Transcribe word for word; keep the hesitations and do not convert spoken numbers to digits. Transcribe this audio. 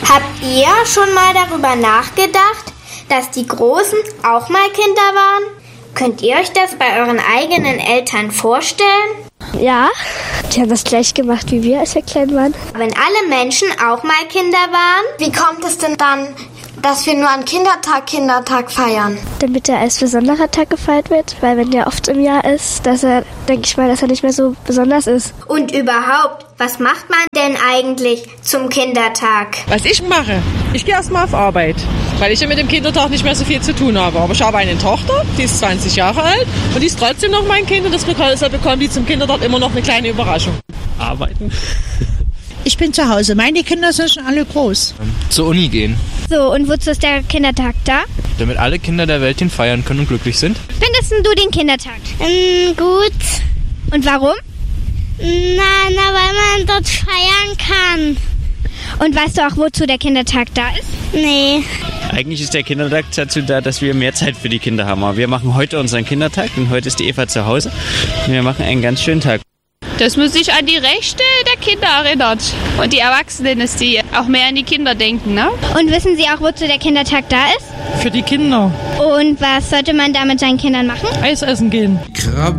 Habt ihr schon mal darüber nachgedacht, dass die Großen auch mal Kinder waren? Könnt ihr euch das bei euren eigenen Eltern vorstellen? Ja, die haben das gleich gemacht wie wir, als wir klein waren. Wenn alle Menschen auch mal Kinder waren? Wie kommt es denn dann, dass wir nur an Kindertag, Kindertag feiern? Damit er als besonderer Tag gefeiert wird, weil wenn der oft im Jahr ist, dass er, denke ich mal, dass er nicht mehr so besonders ist. Und überhaupt, was macht man denn eigentlich zum Kindertag? Was ich mache? Ich gehe erstmal auf Arbeit, weil ich ja mit dem Kindertag nicht mehr so viel zu tun habe. Aber ich habe eine Tochter, die ist zwanzig Jahre alt und die ist trotzdem noch mein Kind und das bekommen die zum Kindertag immer noch eine kleine Überraschung. Arbeiten. Ich bin zu Hause. Meine Kinder sind schon alle groß. Zur Uni gehen. So, und wozu ist der Kindertag da? Damit alle Kinder der Welt ihn feiern können und glücklich sind. Findest du den Kindertag? Ähm, gut. Und warum? Na, na, weil man dort feiern kann. Und weißt du auch, wozu der Kindertag da ist? Nee. Eigentlich ist der Kindertag dazu da, dass wir mehr Zeit für die Kinder haben. Aber wir machen heute unseren Kindertag, denn heute ist die Eva zu Hause. Und wir machen einen ganz schönen Tag. Dass man sich an die Rechte der Kinder erinnert. Und die Erwachsenen, dass die auch mehr an die Kinder denken, ne? Und wissen Sie auch, wozu der Kindertag da ist? Für die Kinder. Und was sollte man da mit seinen Kindern machen? Eis essen gehen. Krabbe.